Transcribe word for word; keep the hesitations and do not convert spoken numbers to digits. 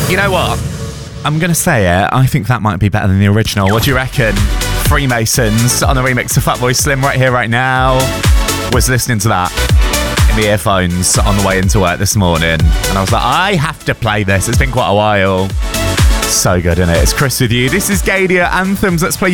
You know what? I'm going to say it. I think that might be better than the original. What do you reckon? Freemasons on the remix of Fatboy Slim right here, right now. Was listening to that in the earphones on the way into work this morning. And I was like, I have to play this. It's been quite a while. So good, isn't it? It's Chris with you. This is Gadia Anthems. Let's play